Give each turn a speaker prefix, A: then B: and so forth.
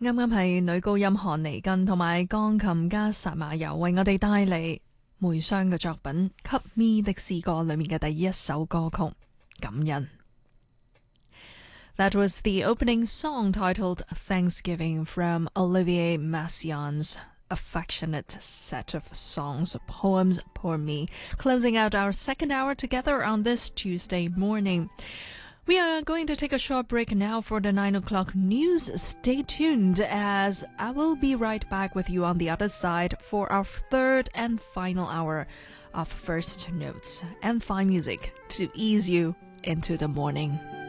A: 啱啱係女高音韓妮根同埋鋼琴家薩馬尤為我哋帶嚟梅湘嘅作品《給 me 的詩歌》裏面嘅第一首歌曲《感恩》。That was the opening song titled Thanksgiving from Olivier Messiaen's affectionate set of songs, poems for me, closing out our second hour together on this Tuesday morning. We are going to take a short break now for the 9 o'clock news. Stay tuned as I will be right back with you on the other side for our third and final hour of First Notes and fine music to ease you into the morning.